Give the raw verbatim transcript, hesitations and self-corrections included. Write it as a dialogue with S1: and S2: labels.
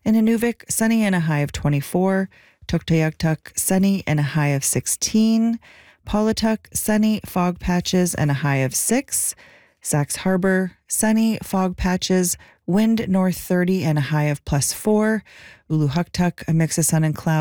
S1: In Inuvik, sunny and a high of twenty-four. Tuktoyaktuk, sunny and a high of sixteen. Pawatuck, sunny, fog patches and a high of six. Sax Harbor, sunny, fog patches, wind north thirty and a high of plus four. Uluhuktuk, a mix of sun and clouds.